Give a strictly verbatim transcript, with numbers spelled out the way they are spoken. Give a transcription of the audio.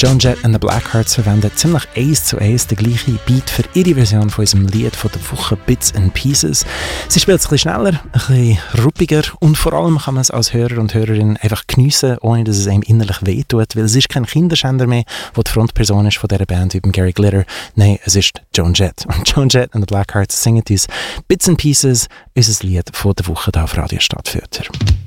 Joan Jett and the Blackhearts verwenden ziemlich eins zu eins den gleichen Beat für ihre Version von unserem Lied von der Woche Bits and Pieces. Sie spielt es ein bisschen schneller, ein bisschen ruppiger und vor allem kann man es als Hörer und Hörerin einfach geniessen, ohne dass es einem innerlich wehtut, weil es ist kein Kinderschänder mehr, der die Frontperson ist von dieser Band wie beim Gary Glitter. Nein, es ist Joan Jett. Und Joan Jett and the Blackhearts singen uns Bits and Pieces, unser Lied von der Woche hier auf Radio Stadtfilter.